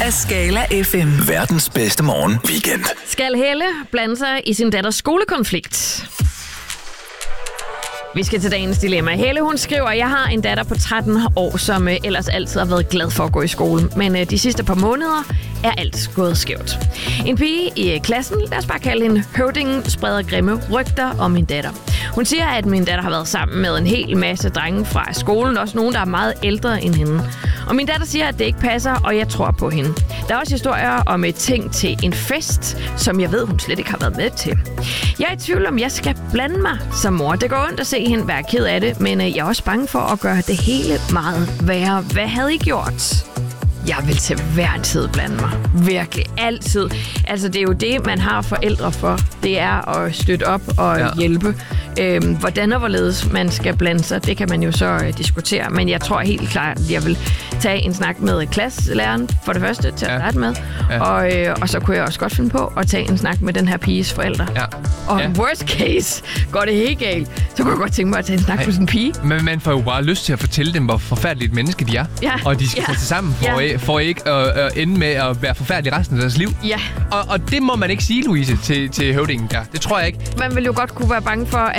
af Skala FM. Verdens bedste morgen weekend. Skal Helle blande sig i sin datters skolekonflikt? Vi skal til dagens dilemma. Helle, hun skriver, jeg har en datter på 13 år, som ellers altid har været glad for at gå i skole. Men de sidste par måneder er alt gået skævt. En pige i klassen, lad os bare kalde hende Høvdingen, spreder grimme rygter om min datter. Hun siger, at min datter har været sammen med en hel masse drenge fra skolen, også nogen, der er meget ældre end hende. Og min datter siger, at det ikke passer, og jeg tror på hende. Der er også historier om et ting til en fest, som jeg ved, hun slet ikke har været med til. Jeg er i tvivl om, jeg skal blande mig som mor. Det går ondt at se hende være ked af det, men jeg er også bange for at gøre det hele meget værre. Hvad havde I gjort? Jeg vil til hver en tid blande mig. Virkelig. Altid. Altså, det er jo det, man har forældre for. Det er at støtte op og hjælpe. Hvordan og hvorledes man skal blande sig, det kan man jo så diskutere. Men jeg tror helt klart, at jeg vil tage en snak med klasselæreren for det første til at starte med. Ja. Og så kunne jeg også godt finde på at tage en snak med den her piges forældre. Ja. Og worst case, går det helt galt, så kunne jeg godt tænke mig at tage en snak med sådan en pige. Men man får jo bare lyst til at fortælle dem, hvor forfærdeligt menneske de er. Ja. Og de skal tage sig sammen for ikke at ende med at være forfærdelige resten af deres liv. Ja. Og det må man ikke sige, Louise, til Høvdingen der. Det tror jeg ikke. Man vil jo godt kunne være bange for,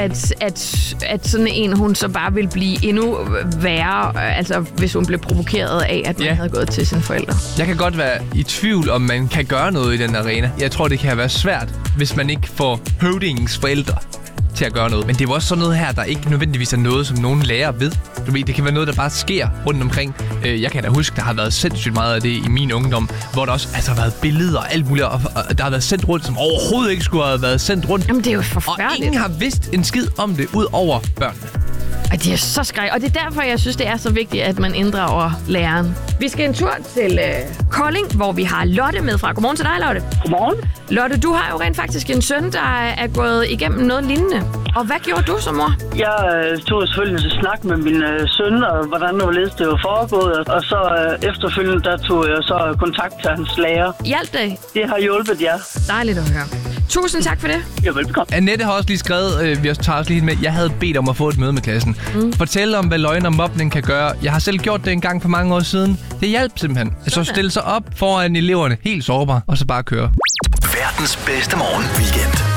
at sådan en, hun så bare vil blive endnu værre, altså hvis hun blev provokeret af, at man havde gået til sine forældre. Jeg kan godt være i tvivl, om man kan gøre noget i den arena. Jeg tror, det kan være svært, hvis man ikke får Høvdingens forældre til at gøre noget. Men det er jo også sådan noget her, der ikke nødvendigvis er noget, som nogen lærer ved. Du ved, det kan være noget, der bare sker rundt omkring. Jeg kan da huske, der har været sindssygt meget af det i min ungdom, hvor der også har været billeder og alt muligt, og der har været sendt rundt, som overhovedet ikke skulle have været sendt rundt. Jamen, det er jo forfærdeligt. Og ingen har vidst en skid om det, ud over børnene. Og de er så skræk. Og det er derfor, jeg synes, det er så vigtigt, at man inddrager læreren. Vi skal en tur til Kolding, hvor vi har Lotte med fra. Godmorgen til dig, Lotte. Godmorgen. Lotte, du har jo rent faktisk en søn, der er gået igennem noget lignende. Og hvad gjorde du som mor? Jeg tog selvfølgelig til snak med min søn, og hvordan det var foregået. Og så efterfølgende, der tog jeg så kontakt til hans lærer. Hjalp det? Det har hjulpet, ja. Dejligt at høre. Tusind tak for det. Ja, velbekomme. Annette har også lige skrevet, vi tager også lige med, jeg havde bedt om at få et møde med klassen. Fortæl om, hvad løgn og mobning kan gøre. Jeg har selv gjort det en gang for mange år siden. Det hjalp simpelthen. Så stille sig op foran eleverne, helt sårbar, og så bare køre. Verdens bedste morgen weekend.